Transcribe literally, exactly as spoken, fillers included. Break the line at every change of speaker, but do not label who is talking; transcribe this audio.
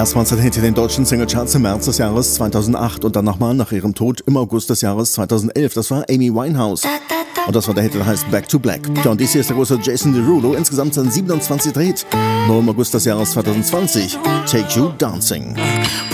Erstmals ein Hit in den deutschen Singlecharts im März des Jahres zweitausendacht und dann nochmal nach ihrem Tod im August des Jahres zweitausendelf. Das war Amy Winehouse. Und das war der Hit, der heißt Back to Black. Ja, und dies hier ist der große Jason Derulo. Insgesamt sind siebenundzwanzig Hits. Nur im August des Jahres zweitausendzwanzig. Take You Dancing.